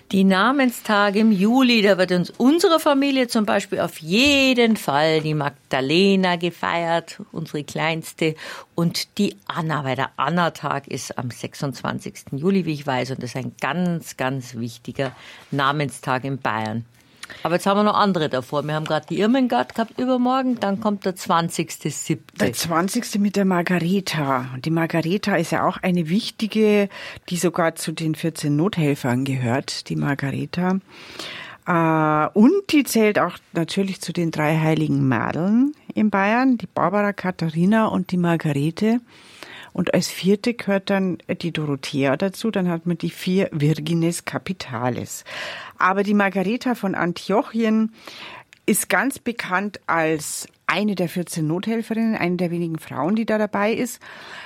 Die Namenstage im Juli, da wird uns unsere Familie zum Beispiel auf jeden Fall die Magdalena gefeiert, unsere Kleinste, und die Anna, weil der Anna-Tag ist am 26. Juli, wie ich weiß, und das ist ein ganz, ganz wichtiger Namenstag in Bayern. Aber jetzt haben wir noch andere davor. Wir haben gerade die Irmengard gehabt übermorgen, dann kommt der 20.07. Der 20. mit der Margareta. Und die Margareta ist ja auch eine wichtige, die sogar zu den 14 Nothelfern gehört, die Margareta. Und die zählt auch natürlich zu den 3 heiligen Madeln in Bayern, die Barbara, Katharina und die Margarete. Und als 4. gehört dann die Dorothea dazu. Dann hat man die 4 Virgines Capitales. Aber die Margareta von Antiochien ist ganz bekannt als eine der 14 Nothelferinnen, eine der wenigen Frauen, die da dabei ist.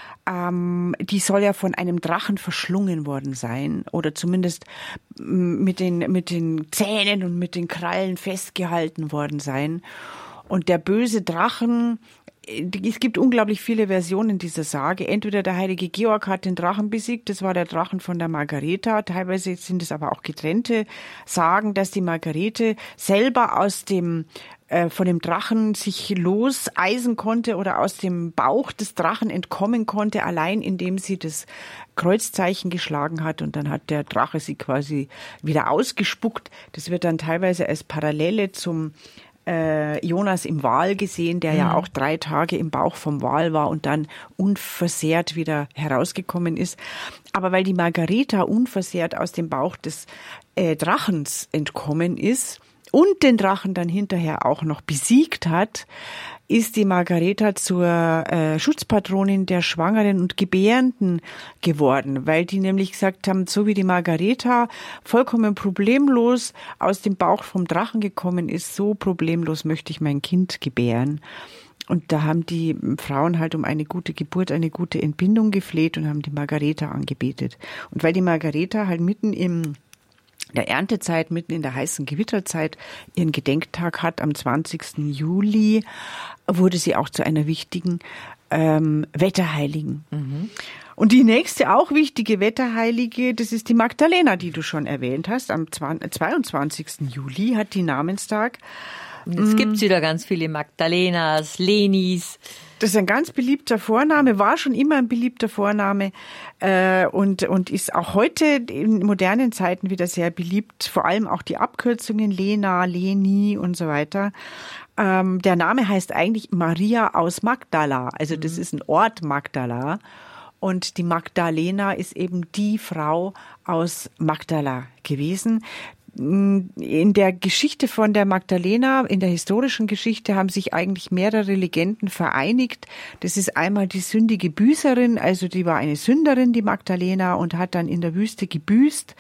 Die soll ja von einem Drachen verschlungen worden sein oder zumindest mit den Zähnen und mit den Krallen festgehalten worden sein. Und der böse Drachen, es gibt unglaublich viele Versionen dieser Sage. Entweder der heilige Georg hat den Drachen besiegt, das war der Drachen von der Margareta. Teilweise sind es aber auch getrennte Sagen, dass die Margarete selber von dem Drachen sich loseisen konnte oder aus dem Bauch des Drachen entkommen konnte, allein indem sie das Kreuzzeichen geschlagen hat, und dann hat der Drache sie quasi wieder ausgespuckt. Das wird dann teilweise als Parallele zum Jonas im Wal gesehen, der ja auch 3 Tage im Bauch vom Wal war und dann unversehrt wieder herausgekommen ist. Aber weil die Margareta unversehrt aus dem Bauch des Drachens entkommen ist und den Drachen dann hinterher auch noch besiegt hat, ist die Margareta zur Schutzpatronin der Schwangeren und Gebärenden geworden, weil die nämlich gesagt haben, so wie die Margareta vollkommen problemlos aus dem Bauch vom Drachen gekommen ist, so problemlos möchte ich mein Kind gebären. Und da haben die Frauen halt um eine gute Geburt, eine gute Entbindung gefleht und haben die Margareta angebetet. Und weil die Margareta halt mitten in der Erntezeit, mitten in der heißen Gewitterzeit ihren Gedenktag hat, am 20. Juli, wurde sie auch zu einer wichtigen Wetterheiligen. Mhm. Und die nächste auch wichtige Wetterheilige, das ist die Magdalena, die du schon erwähnt hast. Am 22. Juli hat die Namenstag. Jetzt gibt's wieder ganz viele Magdalenas, Lenis. Das ist ein ganz beliebter Vorname, war schon immer ein beliebter Vorname und ist auch heute in modernen Zeiten wieder sehr beliebt. Vor allem auch die Abkürzungen Lena, Leni und so weiter. Der Name heißt eigentlich Maria aus Magdala, also das ist ein Ort Magdala. Und die Magdalena ist eben die Frau aus Magdala gewesen. In der Geschichte von der Magdalena, in der historischen Geschichte, haben sich eigentlich mehrere Legenden vereinigt. Das ist einmal die sündige Büßerin, also die war eine Sünderin, die Magdalena, und hat dann in der Wüste gebüßt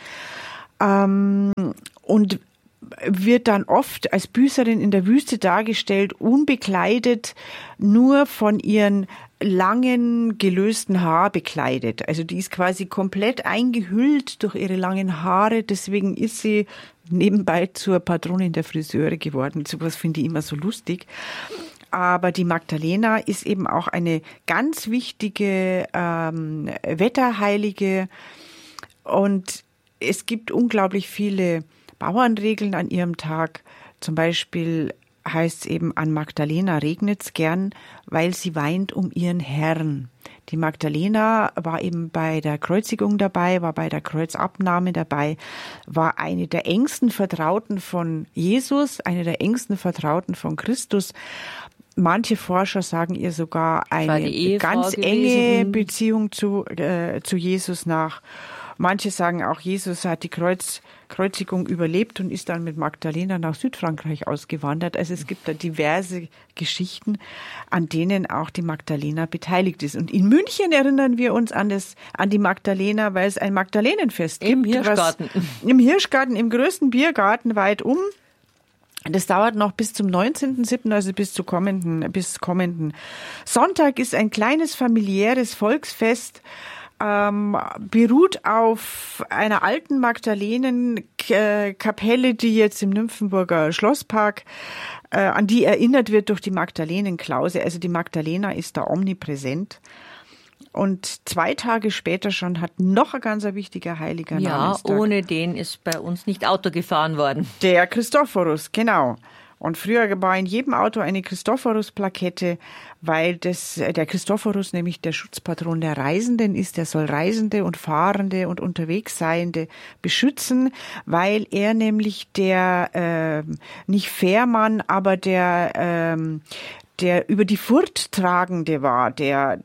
und wird dann oft als Büßerin in der Wüste dargestellt, unbekleidet, nur von ihren langen, gelösten Haar bekleidet. Also die ist quasi komplett eingehüllt durch ihre langen Haare. Deswegen ist sie nebenbei zur Patronin der Friseure geworden. Sowas finde ich immer so lustig. Aber die Magdalena ist eben auch eine ganz wichtige Wetterheilige. Und es gibt unglaublich viele Bauernregeln an ihrem Tag. Zum Beispiel heißt es eben, an Magdalena regnet's gern, weil sie weint um ihren Herrn. Die Magdalena war eben bei der Kreuzigung dabei, war bei der Kreuzabnahme dabei, war eine der engsten Vertrauten von Jesus, eine der engsten Vertrauten von Christus. Manche Forscher sagen ihr sogar eine ganz enge Beziehung zu Jesus nach. Manche sagen auch, Jesus hat die Kreuzigung überlebt und ist dann mit Magdalena nach Südfrankreich ausgewandert. Also es gibt da diverse Geschichten, an denen auch die Magdalena beteiligt ist. Und in München erinnern wir uns an die Magdalena, weil es ein Magdalenenfest gibt. Im Hirschgarten. Im Hirschgarten, im größten Biergarten weit um. Das dauert noch bis zum 19.07., also bis kommenden Sonntag, ist ein kleines familiäres Volksfest, beruht auf einer alten Magdalenenkapelle, die jetzt im Nymphenburger Schlosspark, an die erinnert wird durch die Magdalenenklause. Also die Magdalena ist da omnipräsent. Und 2 Tage später schon hat noch ein ganz wichtiger heiliger Namenstag. Ja, ohne den ist bei uns nicht Auto gefahren worden. Der Christophorus, genau. Und früher war in jedem Auto eine Christophorus-Plakette, weil der Christophorus nämlich der Schutzpatron der Reisenden ist. Der soll Reisende und Fahrende und Unterwegsseiende beschützen, weil er nämlich der, nicht Fährmann, aber der über die Furt tragende war, der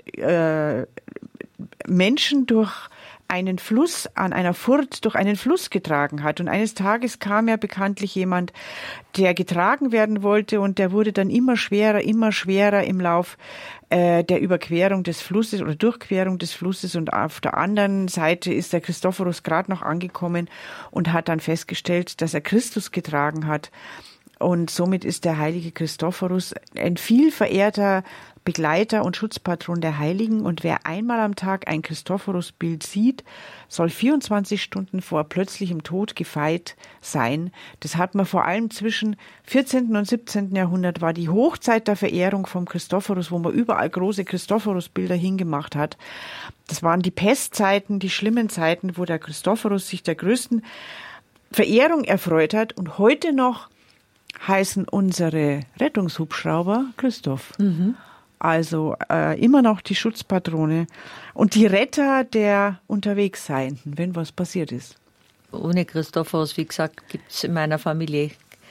Menschen durch einen Fluss, an einer Furt durch einen Fluss getragen hat. Und eines Tages kam ja bekanntlich jemand, der getragen werden wollte, und der wurde dann immer schwerer im Lauf der Überquerung des Flusses oder Durchquerung des Flusses. Und auf der anderen Seite ist der Christophorus gerade noch angekommen und hat dann festgestellt, dass er Christus getragen hat. Und somit ist der heilige Christophorus ein viel verehrter Begleiter und Schutzpatron der Heiligen. Und wer einmal am Tag ein Christophorus-Bild sieht, soll 24 Stunden vor plötzlichem Tod gefeit sein. Das hat man vor allem zwischen 14. und 17. Jahrhundert, war die Hochzeit der Verehrung vom Christophorus, wo man überall große Christophorus-Bilder hingemacht hat. Das waren die Pestzeiten, die schlimmen Zeiten, wo der Christophorus sich der größten Verehrung erfreut hat. Und heute noch heißen unsere Rettungshubschrauber Christoph. Mhm. Also immer noch die Schutzpatrone und die Retter der Unterwegsseienden, wenn was passiert ist. Ohne Christophorus, wie gesagt, gibt es in meiner Familie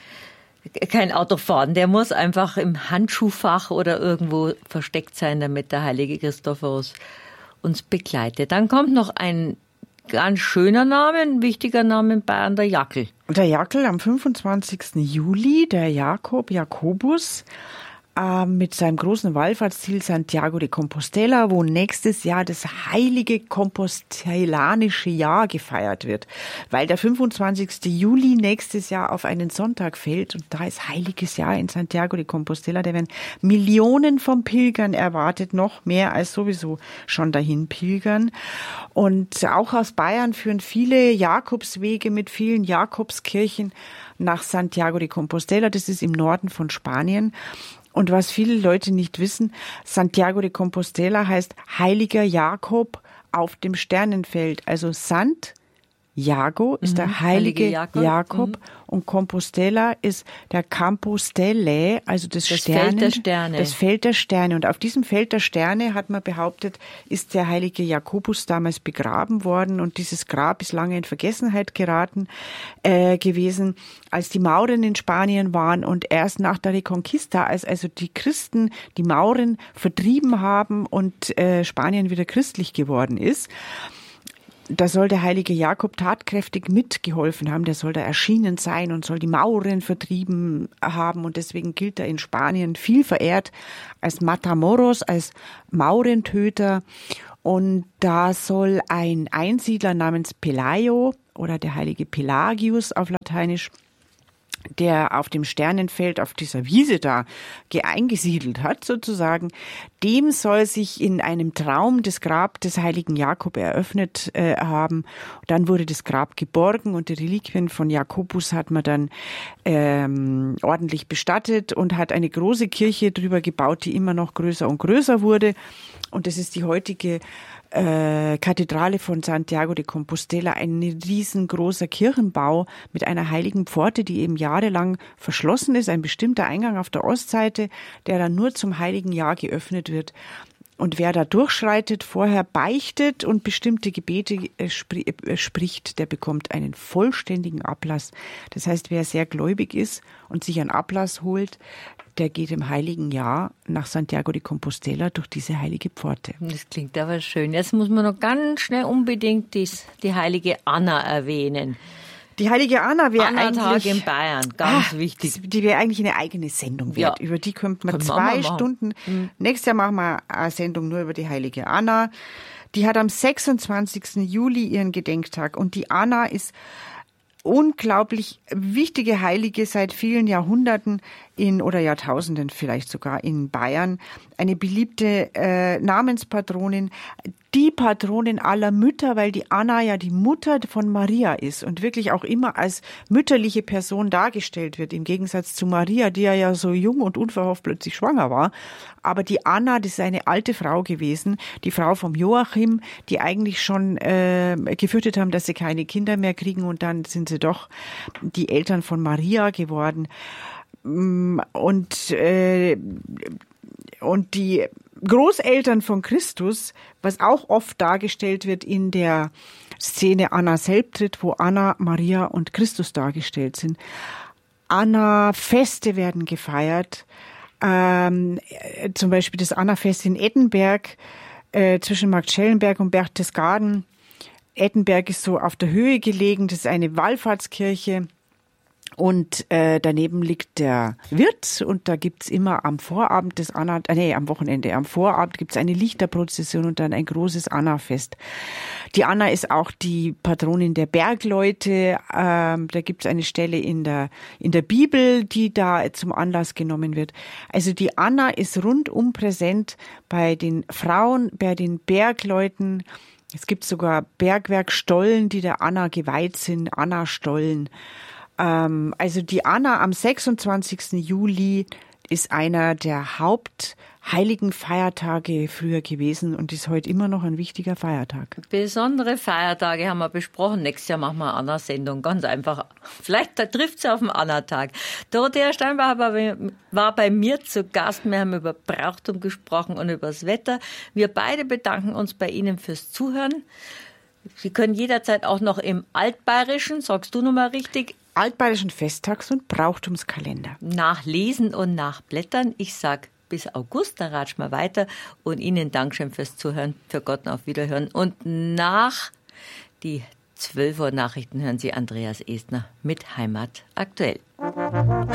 kein Autofahren. Der muss einfach im Handschuhfach oder irgendwo versteckt sein, damit der heilige Christophorus uns begleitet. Dann kommt noch ein ganz schöner Name, ein wichtiger Name in Bayern, der Jackel. Der Jackel am 25. Juli, der Jakobus, mit seinem großen Wallfahrtsziel Santiago de Compostela, wo nächstes Jahr das heilige kompostellanische Jahr gefeiert wird, weil der 25. Juli nächstes Jahr auf einen Sonntag fällt und da ist heiliges Jahr in Santiago de Compostela. Da werden Millionen von Pilgern erwartet, noch mehr als sowieso schon dahin pilgern. Und auch aus Bayern führen viele Jakobswege mit vielen Jakobskirchen nach Santiago de Compostela. Das ist im Norden von Spanien. Und was viele Leute nicht wissen, Santiago de Compostela heißt heiliger Jakob auf dem Sternenfeld. Also Santiago ist der heilige Jakob und Compostela ist der Campo Stellae, also das Feld der Sterne. Das Feld der Sterne. Und auf diesem Feld der Sterne, hat man behauptet, ist der heilige Jakobus damals begraben worden. Und dieses Grab ist lange in Vergessenheit geraten gewesen, als die Mauren in Spanien waren. Und erst nach der Reconquista, als also die Christen die Mauren vertrieben haben und Spanien wieder christlich geworden ist, da soll der heilige Jakob tatkräftig mitgeholfen haben. Der soll da erschienen sein und soll die Mauren vertrieben haben. Und deswegen gilt er in Spanien viel verehrt als Matamoros, als Maurentöter. Und da soll ein Einsiedler namens Pelayo oder der heilige Pelagius auf Lateinisch, der auf dem Sternenfeld, auf dieser Wiese da eingesiedelt hat sozusagen, dem soll sich in einem Traum das Grab des heiligen Jakob eröffnet haben. Dann wurde das Grab geborgen und die Reliquien von Jakobus hat man dann ordentlich bestattet und hat eine große Kirche drüber gebaut, die immer noch größer und größer wurde. Und das ist die heutige Kathedrale von Santiago de Compostela, ein riesengroßer Kirchenbau mit einer heiligen Pforte, die eben jahrelang verschlossen ist, ein bestimmter Eingang auf der Ostseite, der dann nur zum heiligen Jahr geöffnet wird. Und wer da durchschreitet, vorher beichtet und bestimmte Gebete spricht, der bekommt einen vollständigen Ablass. Das heißt, wer sehr gläubig ist und sich einen Ablass holt, der geht im heiligen Jahr nach Santiago de Compostela durch diese heilige Pforte. Das klingt aber schön. Jetzt muss man noch ganz schnell unbedingt die heilige Anna erwähnen. Die heilige Anna wäre eigentlich in Bayern, ganz wichtig. Die wäre eigentlich eine eigene Sendung wert. Ja. Über die könnte man 2 Stunden. Nächstes Jahr machen wir eine Sendung nur über die heilige Anna. Die hat am 26. Juli ihren Gedenktag und die Anna ist unglaublich wichtige Heilige seit vielen Jahrhunderten oder Jahrtausenden vielleicht sogar in Bayern. Eine beliebte Namenspatronin. die Patronin aller Mütter, weil die Anna ja die Mutter von Maria ist und wirklich auch immer als mütterliche Person dargestellt wird, im Gegensatz zu Maria, die ja so jung und unverhofft plötzlich schwanger war. Aber die Anna, das ist eine alte Frau gewesen, die Frau vom Joachim, die eigentlich schon gefürchtet haben, dass sie keine Kinder mehr kriegen, und dann sind sie doch die Eltern von Maria geworden. Und die Großeltern von Christus, was auch oft dargestellt wird in der Szene Anna Selbtritt, wo Anna, Maria und Christus dargestellt sind. Anna-Feste werden gefeiert. Zum Beispiel das Anna-Fest in Ettenberg, zwischen Marktschellenberg und Berchtesgaden. Ettenberg ist so auf der Höhe gelegen, das ist eine Wallfahrtskirche. Und daneben liegt der Wirt, und da gibt's immer am Vorabend am Wochenende, am Vorabend gibt's eine Lichterprozession und dann ein großes Anna-Fest. Die Anna ist auch die Patronin der Bergleute. Da gibt's eine Stelle in der Bibel, die da zum Anlass genommen wird. Also die Anna ist rundum präsent bei den Frauen, bei den Bergleuten. Es gibt sogar Bergwerkstollen, die der Anna geweiht sind, Anna-Stollen. Also die Anna am 26. Juli ist einer der hauptheiligen Feiertage früher gewesen und ist heute immer noch ein wichtiger Feiertag. Besondere Feiertage haben wir besprochen. Nächstes Jahr machen wir eine Anna-Sendung, ganz einfach. Vielleicht trifft es auf den Anna-Tag. Dorothea Steinbach war bei mir zu Gast. Wir haben über Brauchtum gesprochen und über das Wetter. Wir beide bedanken uns bei Ihnen fürs Zuhören. Sie können jederzeit auch noch im Altbayerischen, sagst du nochmal richtig, Altbayerischen Festtags- und Brauchtumskalender nachlesen und nachblättern. Ich sag bis August, da ratschen wir weiter. Und Ihnen Dankeschön fürs Zuhören, für Gott und auf Wiederhören. Und nach die 12 Uhr Nachrichten hören Sie Andreas Estner mit Heimat aktuell.